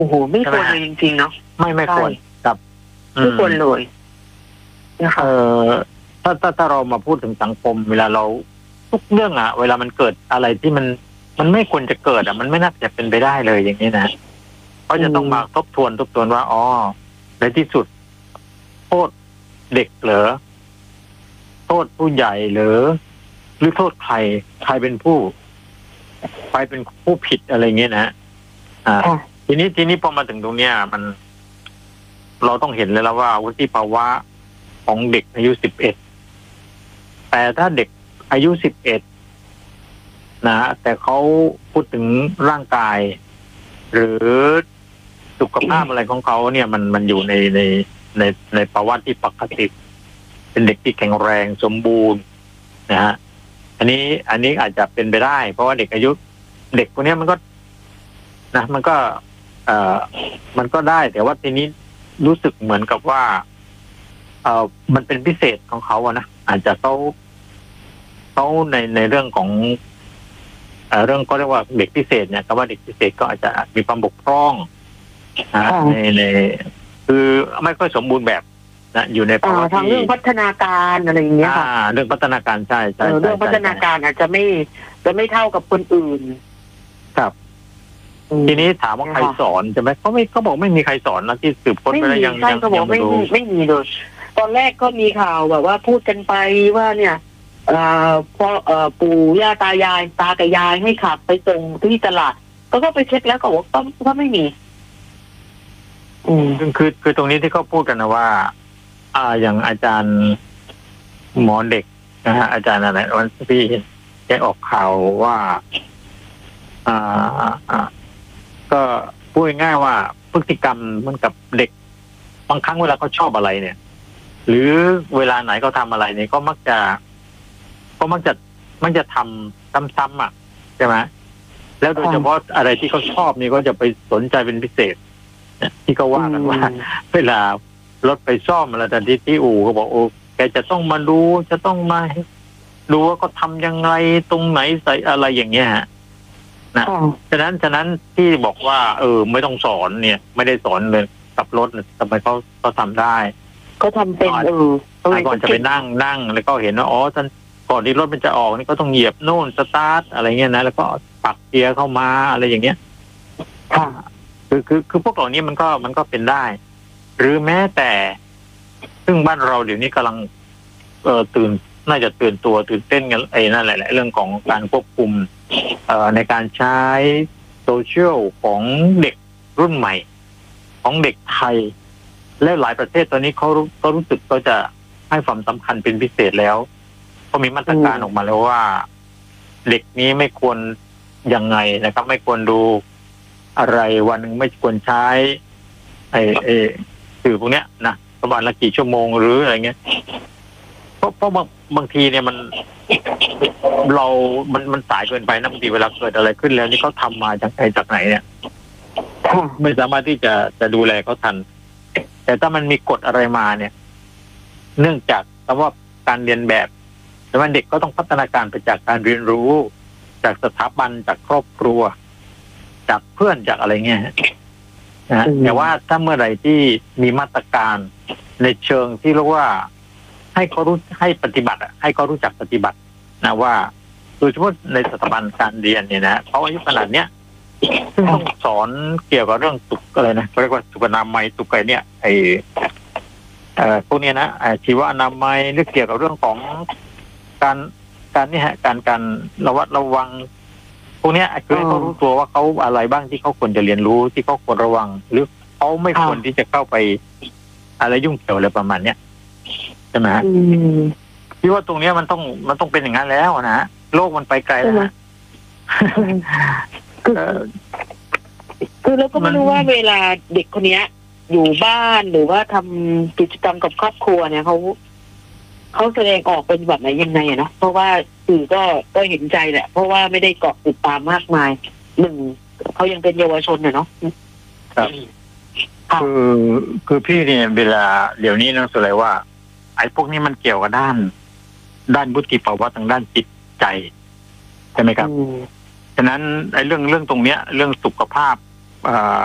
โอ้โหไม่ควรเลยจริงๆเนาะไม่ควรครับไม่ควรเลยนะคะถ้าเรามาพูดถึงสังคมเวลาเราทุกเรื่องเวลามันเกิดอะไรที่มันไม่ควรจะเกิดมันไม่น่าจะเป็นไปได้เลยอย่างนี้นะก็จะต้องมาทบทวนว่าอ๋อในที่สุดโทษเด็กเหรอโทษผู้ใหญ่เหรอหรือโทษใครเป็นผู้ผิดอะไรเงี้ยนะทีนี้พอมาถึงตรงเนี้ยเราต้องเห็นเลยแล้วว่าวุฒิภาวะของเด็กอายุ11แต่ถ้าเด็กอายุ11นะแต่เขาพูดถึงร่างกายหรือสุขภาพอะไรของเขาเนี่ยมันอยู่ในภาวะที่ปกติเป็นเด็กที่แข็งแรงสมบูรณ์นะฮะอันนี้อาจจะเป็นไปได้เพราะว่าเด็กพวกนี้มันก็ได้แต่ว่าทีนี้รู้สึกเหมือนกับว่ามันเป็นพิเศษของเขานะอาจจะเขาในเรื่องของเรื่องก็เรียกว่าเด็กพิเศษเนี่ยคำว่าเด็กพิเศษก็อาจจะมีความบกพร่องในคือไม่ค่อยสมบูรณ์แบบนะอยู่ในภาวะทางเรื่องพัฒนาการอะไรอย่างเงี้ยค่ะเรื่องพัฒนาการใช่เรื่องพัฒนาการอาจจะไม่เท่ากับคนอื่นครับทีนี้ถามว่าใครสอนใช่ไหมเขาบอกไม่มีใครสอนนะที่สืบค้นไปแล้วยังเขาบอกไม่มีเลยตอนแรกก็มีข่าวแบบว่าพูดกันไปว่าเนี่ยพอปู่ย่าตายายตากับยายให้ขับไปส่งที่ตลาดก็ไปเช็คแล้วก็บอกก็ไม่มีคือตรงนี้ที่เขาพูดกันนะว่าอย่างอาจารย์หมอเด็กนะฮะอาจารย์อะไรวันที่แกออกข่าวว่าก็พูดง่ายๆว่าพฤติกรรมมันกับเด็กบางครั้งเวลาเขาชอบอะไรเนี่ยหรือเวลาไหนเขาทำอะไรเนี่ยก็มักจะทำซ้ำๆใช่ไหมแล้วโดยเฉพาะอะไรที่เขาชอบนี่ก็จะไปสนใจเป็นพิเศษที่เขาว่ากันว่าเวลารถไปซ่อมอะไรแต่ที่อู่เขาบอกโอ้แกจะต้องมาดูจะต้องมาดูว่าเขาทำยังไงตรงไหนใส่อะไรอย่างเงี้ยนะฉะนั้นที่บอกว่าไม่ต้องสอนเนี่ยไม่ได้สอนเลยกับรถทำไมเขาทำได้ก็ทำเป็นก่อนจะไปนั่งแล้วก็เห็นว่าอ๋อท่านก่อนที่รถมันจะออกนี่ก็ต้องเหยียบโน่นสตาร์ทอะไรเงี้ยนะแล้วก็ปักเกียร์เข้ามาอะไรอย่างเงี้ยคือพวกเหล่านี้มันก็เป็นได้หรือแม้แต่ซึ่งบ้านเราเดี๋ยวนี้กำลังน่าจะตื่นเต้นกันนั่นแหละเรื่องของการควบคุมในการใช้โซเชียลของเด็กรุ่นใหม่ของเด็กไทยและหลายประเทศตอนนี้เขารู้สึกก็จะให้ความสำคัญเป็นพิเศษแล้วก็มีมาตรการออกมาแล้วว่าเด็กนี้ไม่ควรยังไงนะครับไม่ควรดูอะไรวันหนึ่งไม่ควรใช้สื่อพวกเนี้ยนะประมาณละกี่ชั่วโมงหรืออะไรเงี้ยเพราะบางทีเนี่ยมันสายเกินไปนะบางทีเวลาเกิดอะไรขึ้นแล้วนี่เขาทำมาจากไหนเนี่ยไม่สามารถที่จะดูแลเขาทันแต่ถ้ามันมีกฎอะไรมาเนี่ยเนื่องจากคำว่าการเรียนแบบแต่ว่าเด็กก็ต้องพัฒนาการไปจากการเรียนรู้จากสถาบันจากครอบครัวจากเพื่อนจากอะไรเงี้ยนะแต่ว่าถ้าเมื่อไหร่ที่มีมาตรการในเชิงที่เรียกว่าให้เขารู้ให้ปฏิบัติให้เขารู้จักปฏิบัตินะว่าโดยเฉพาะในสถาบันการเรียนเนี่ยนะเขาอายุขนาดเนี้ยซึ่งต้องสอนเกี่ยวกับเรื่องสุขอะไรนะเรียกว่าสุขอนามัยสุขอะไรเนี่ยพวกนี้นะชีวอนามัยหรือเกี่ยวกับเรื่องของการนี่ฮะการระวัดระวังพวกนี้คือให้เขารู้ตัวว่าเขาอะไรบ้างที่เขาควรจะเรียนรู้ที่เขาควรระวังหรือเขาไม่ควรที่จะเข้าไปอะไรยุ่งเกี่ยวอะไรประมาณเนี้ยใช่ไหมพี่ว่าตรงนี้มันต้องเป็นอย่างนั้นแล้วนะโลกมันไปไกลแล้วนะคือเราก็ไม่รู้ว่าเวลาเด็กคนนี้อยู่บ้านหรือว่าทำกิจกรรมกับครอบครัวเนี่ยเขาแสดงออกเป็นแบบไหนยังไงนะเพราะว่าสื่อก็เห็นใจแหละเพราะว่าไม่ได้เกาะติดตามมากมายเขายังเป็นเยาวชนเนาะครับคือพี่เนี่ยเวลาเดี๋ยวนี้น้องสุเลยว่าไอ้พวกนี้มันเกี่ยวกับด้านวุฒิภาวะทางด้านจิตใจใช่ไหมครับฉะนั้นไอ้เรื่องตรงเนี้ยเรื่องสุขภาพ